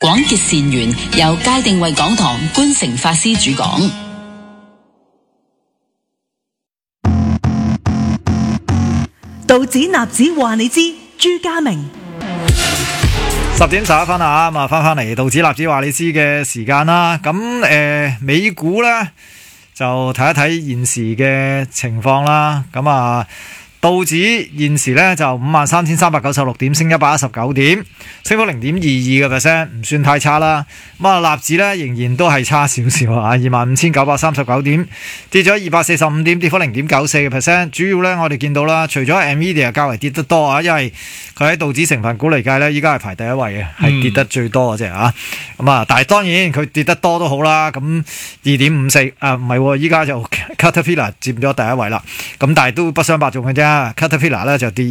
廣結善緣，由界定為港堂觀誠法師主講。 道指納指話你知，朱家明。 10:11啊，咁啊翻嚟道指納指話你知嘅時間啦。咁美股咧就睇一睇現時嘅情況啦。咁啊道指現時咧就53,396點，升119點，升幅0.22%，唔算太差啦。咁啊納指咧仍然都係差少少啊，25,939點，跌咗245點，跌幅0.94%。主要咧我哋見到啦，除咗 Nvidia 較為跌得多啊，因為佢喺道指成分股嚟計咧，依家係排第一位嘅，係跌得最多嘅啫啊。咁啊，但係當然佢跌得多都好啦。咁2.54啊，唔係，依家就 Caterpillar 佔咗第一位啦。咁但係都不相伯仲嘅啫。Caterpillar 咧就跌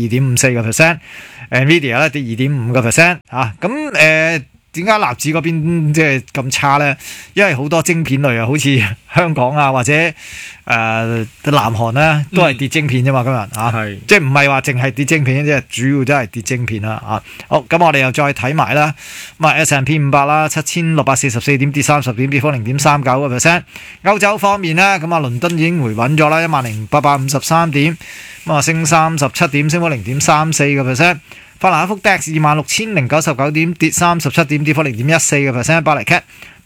2.54%，Nvidia 咧跌2.5%啊。咁點解納指嗰邊即係咁差咧？因為好多晶片類啊，好似香港啊或者南韓咧都係跌晶片啫嘛，今日啊，即係唔係話淨係跌晶片，即係主要都係跌晶片啦啊。好，咁我哋又再睇埋啦。咁啊 S&P 500啦，7,644點，跌30點，跌幅0.39%。歐洲方面咧，咁啊倫敦已經回穩咗啦，10,853點，咁啊升37點，升幅0.34%。法蘭克福 DAX 26,099點，跌37點，跌幅0.14%。巴黎 CAC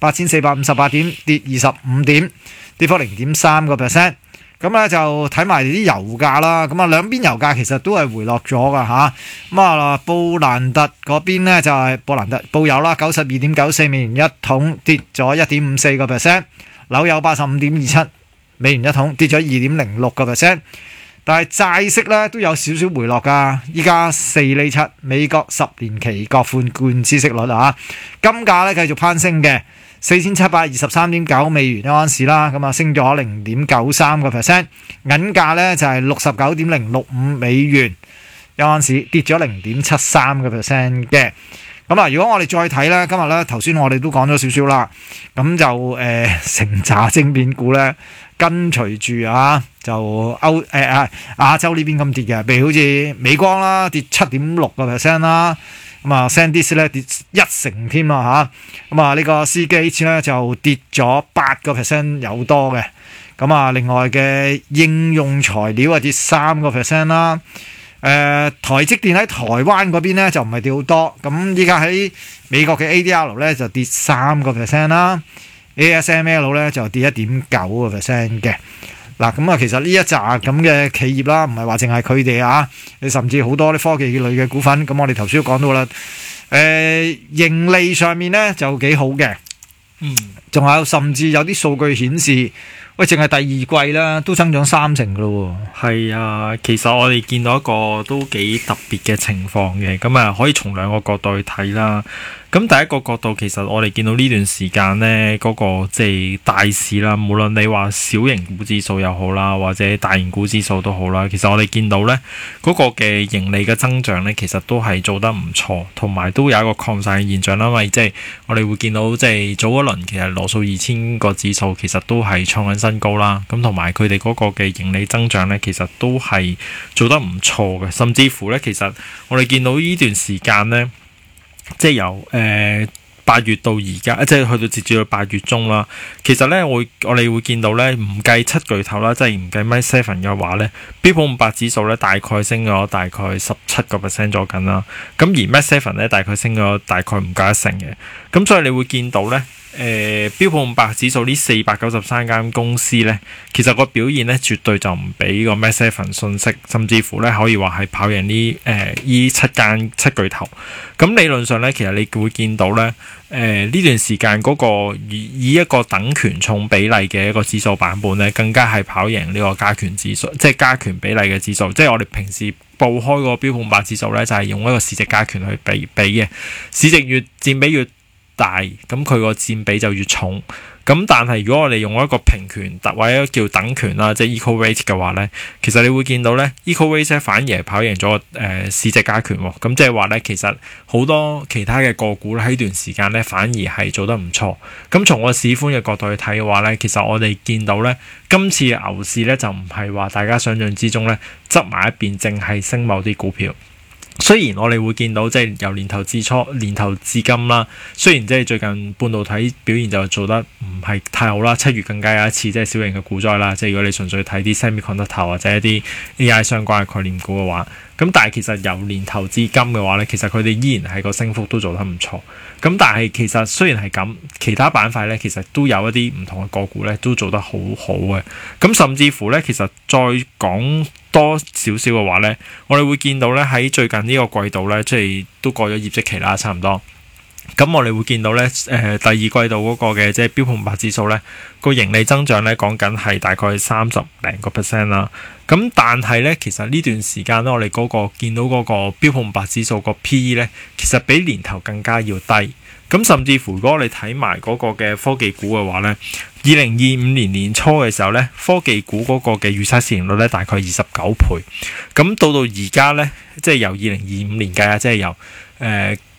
8,458點，跌25點，跌幅0.3%。咁咧就睇埋啲油價啦。咁啊兩邊油價其實都係回落咗噶嚇。咁啊布蘭特嗰邊咧就係布蘭特布油啦，92.94美元一桶，跌咗1.54%。紐油85.27美元一桶，跌咗2.06%。但係債息咧都有少少回落㗎，依家4厘7，美國10年期國庫券孳息率啊，金價咧繼續攀升嘅，4,723.9美元一盎司啦，咁啊升咗0.93%，銀價咧就係69.065美元一盎司，跌咗0.73% 嘅。咁啊，如果我哋再睇咧，今日咧頭先我哋都講咗少少啦，咁就成紮晶片股咧跟隨住啊，就亞洲呢邊咁跌嘅，譬如好似美光啦跌7.6% 啦，咁啊 SanDisk 咧跌1成添啦嚇，咁啊呢個 CGH 咧就跌咗8% 有多嘅，咁啊另外嘅應用材料啊跌3% 啦。台積電喺台灣嗰邊咧就唔係跌好多，咁依家喺美國嘅 ADR 咧就跌3% 啦 ，ASML 咧就跌1.9% 嘅。嗱，咁啊其實呢一紮咁嘅企業啦，唔係話淨係佢哋啊，你甚至好多啲科技類嘅股份，咁我哋頭先都講到啦，盈利上面咧就幾好嘅，仲有甚至有啲數據顯示，喂，淨係第二季啦，都增長3成噶咯喎。 係啊，其實我哋見到一個都幾特別嘅情況嘅，咁啊可以從兩個角度去睇啦。咁第一個角度，其實我哋見到呢段時間呢，嗰個即係大市啦，無論你話小型股指數又好啦，或者大型股指數都好啦，其實我哋見到呢嗰個嘅盈利嘅增長呢，其實都係做得唔錯，同埋都有一個擴散嘅現象啦。因為即係我哋會見到即係早一輪其實羅素2000個指數其實都係創緊新高啦，咁同埋佢哋嗰個嘅盈利增長呢，其實都係做得唔錯嘅，甚至乎呢，其實我哋見到呢段時間呢。即係由8月到而家，即係去到截至到8月中啦。其實咧，我哋會見到咧，唔計7巨頭啦，即係唔計 Mach7嘅話咧，標普500指數咧大概升咗大概17% 左近啦。咁而 Mach7咧大概升咗大概唔夠1成嘅。咁所以你會見到咧。標普500指數呢493間公司呢，其實個表現呢絕對就唔比個 Mach7遜色，甚至乎呢可以話係跑贏呢7巨頭。咁理論上呢，其實你會見到呢，呢段時間嗰個以一個等權重比例嘅一個指數版本呢，更加係跑贏呢個加權指數，即係加權比例嘅指數。即係我哋平時報開個標普500指數呢，就係用一個市值加權去比嘅，市值越佔比越大，咁佢個佔比就越重。咁但係如果我哋用一個平權或者叫等權啦，即係 equal weight 嘅話呢，其實你會見到呢 equal weight 反而係跑贏咗市值加權喎。咁即係話呢，其實好多其他嘅個股喺呢段時間呢，反而係做得唔錯。咁從個市寬嘅角度去睇嘅話呢，其實我哋見到呢，今次嘅牛市呢，就唔係話大家想象之中呢，執埋一邊淨係升某啲股票。 雖然我哋會見到即係由年頭至今啦，雖然即係最近半導體表現就做得唔係太好啦，7月更加有一次即係小型嘅股災啦。即係如果你純粹睇啲 semiconductor 或者一啲 AI 相關嘅概念股嘅話，咁但係其實由年頭至今嘅話咧，其實佢哋依然係個升幅都做得唔錯。咁但係其實雖然係咁，其他板塊咧其實都有一啲唔同嘅個股咧都做得好好嘅。咁甚至乎咧，其實再講多少少嘅話咧，我哋會見到咧喺最近呢個季度咧，即係都過咗業績期啦，差唔多。咁我哋會見到咧，第二季度嗰個嘅即係標普500指數咧，個盈利增長咧講緊係大概30零個 percent 啦。咁但係咧，其實呢段時間咧，我哋嗰個見到嗰個標普500指數個 PE 咧，其實比年頭更加要低。咁甚至乎如果你睇埋嗰個嘅科技股嘅話咧，2025年年初嘅時候咧，科技股嗰個嘅預測市盈率咧大概29倍。咁到而家咧，即係由2025年計啊，即係由